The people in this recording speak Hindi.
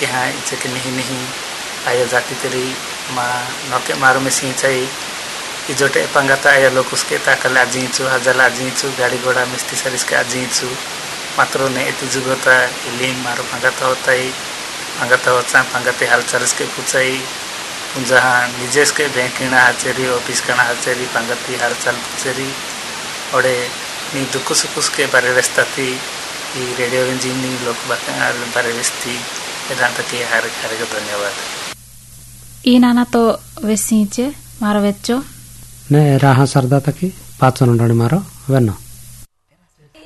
के हाँ इचे के नहीं आया जाति तेरी माँ नौके मारो में सिंचाई इजोटे पंगाता आया लोग उसके ताकल आजीचु हजल आजीचु गाड़ी घोड़ा मिस्ती सरिस के आजीचु मात्रो ने इतु जुगोता इलिम मारो पंगाता होता ही पंगाता होता पंगाते हालचाल के पूछाई जहाँ निजेश के बैंक किना हाचेरी ऑफिस कना हाचेरी पंगती हालचाल पूछेरी ओडे नी दुखु सुकुस के बारे वेस्ताती ई रेडियो इंजीनी लोक बातें बारे वेस्ती एदांत के हार को धन्यवाद ई नाना तो वेसीचे मारो वेच्चो ने राहा सरदा तकी 500 मारो वेनो